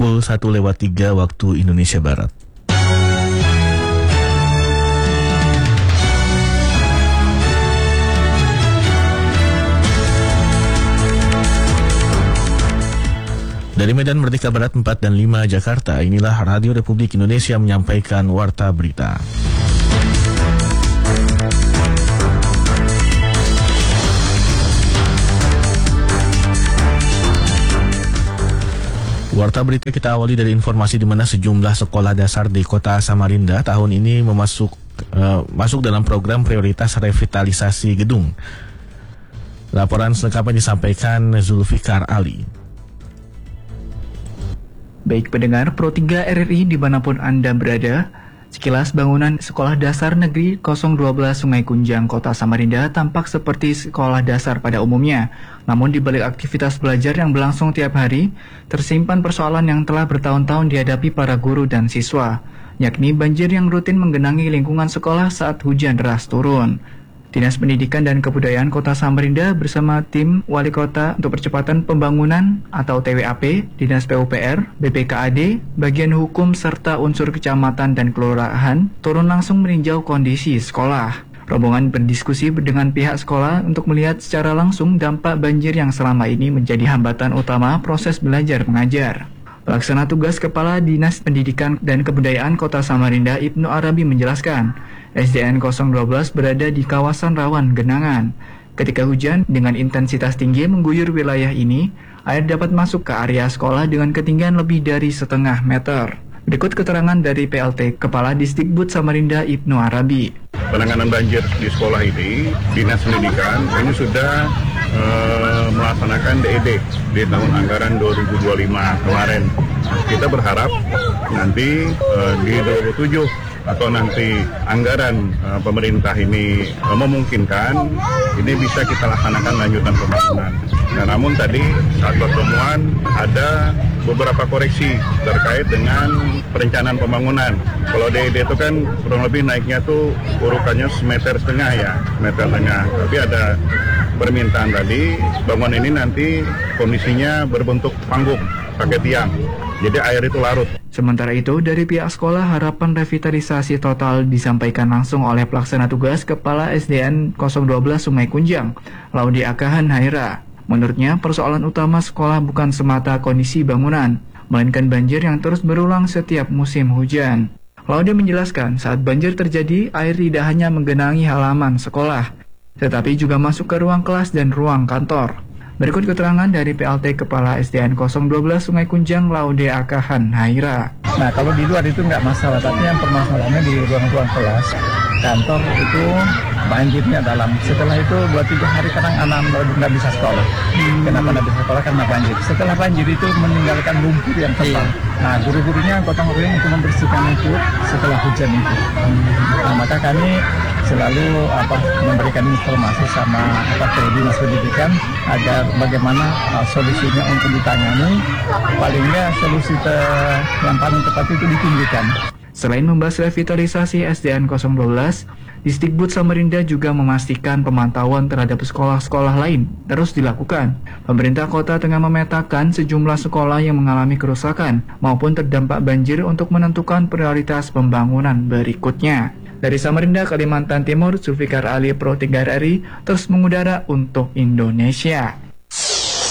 pukul 1:03 waktu Indonesia Barat. Dari Medan Merdeka Barat 4 dan 5 Jakarta, inilah Radio Republik Indonesia menyampaikan Warta Berita. Warta Berita kita awali dari informasi di mana sejumlah sekolah dasar di Kota Samarinda tahun ini masuk dalam program prioritas revitalisasi gedung. Laporan selengkapnya disampaikan Zulfikar Ali. Baik pendengar Pro 3 RRI dimanapun Anda berada, sekilas bangunan Sekolah Dasar Negeri 012 Sungai Kunjang Kota Samarinda tampak seperti sekolah dasar pada umumnya. Namun di balik aktivitas belajar yang berlangsung tiap hari, tersimpan persoalan yang telah bertahun-tahun dihadapi para guru dan siswa, yakni banjir yang rutin menggenangi lingkungan sekolah saat hujan deras turun. Dinas Pendidikan dan Kebudayaan Kota Samarinda bersama tim Wali Kota untuk Percepatan Pembangunan atau TWAP, Dinas PUPR, BPKAD, Bagian Hukum serta unsur kecamatan dan kelurahan turun langsung meninjau kondisi sekolah. Rombongan berdiskusi dengan pihak sekolah untuk melihat secara langsung dampak banjir yang selama ini menjadi hambatan utama proses belajar mengajar. Pelaksana tugas Kepala Dinas Pendidikan dan Kebudayaan Kota Samarinda Ibnu Arabi menjelaskan, SDN 012 berada di kawasan rawan genangan. Ketika hujan dengan intensitas tinggi mengguyur wilayah ini, air dapat masuk ke area sekolah dengan ketinggian lebih dari 1,5 meter. Berikut keterangan dari PLT Kepala Disdikbud Samarinda Ibnu Arabi. Penanganan banjir di sekolah ini, Dinas Pendidikan ini sudah melaksanakan DED di tahun anggaran 2025 kemarin. Kita berharap nanti di 2027 atau nanti anggaran pemerintah ini memungkinkan, ini bisa kita laksanakan lanjutan pembangunan. Nah, namun tadi saat pertemuan ada beberapa koreksi terkait dengan perencanaan pembangunan. Kalau DED itu kan kurang lebih naiknya tuh urutannya 1,5 meter ya, 1,5 meter. Tapi ada permintaan tadi, bangunan ini nanti kondisinya berbentuk panggung, pakai tiang. Jadi air itu larut. Sementara itu, dari pihak sekolah harapan revitalisasi total disampaikan langsung oleh pelaksana tugas Kepala SDN 012 Sungai Kunjang, Laude Akahan Haira. Menurutnya, persoalan utama sekolah bukan semata kondisi bangunan, melainkan banjir yang terus berulang setiap musim hujan. Laude menjelaskan, saat banjir terjadi, air tidak hanya menggenangi halaman sekolah, tetapi juga masuk ke ruang kelas dan ruang kantor. Berikut keterangan dari PLT Kepala SDN 012 Sungai Kunjang Laude Akahan Haira. Nah, kalau di luar itu nggak masalah, tapi yang permasalahannya di ruang-ruang kelas, kantor itu banjirnya dalam. Setelah itu 2-3 hari kadang anak nggak bisa sekolah. Kenapa nggak bisa sekolah? Karena banjir. Setelah banjir itu meninggalkan lumpur yang tebal. Nah, guru-gurunya gotong royong untuk membersihkan itu setelah hujan itu. Nah, maka kami selalu memberikan informasi sama ke Dinas Pendidikan agar bagaimana solusinya untuk ditangani, paling nggak solusi yang paling tepat itu ditunjukkan. Selain membahas revitalisasi SDN 012, Disdikbud Samarinda juga memastikan pemantauan terhadap sekolah-sekolah lain terus dilakukan. Pemerintah kota tengah memetakan sejumlah sekolah yang mengalami kerusakan maupun terdampak banjir untuk menentukan prioritas pembangunan berikutnya. Dari Samarinda, Kalimantan Timur, Zulfikar Ali, Pro 3 RRI, terus mengudara untuk Indonesia.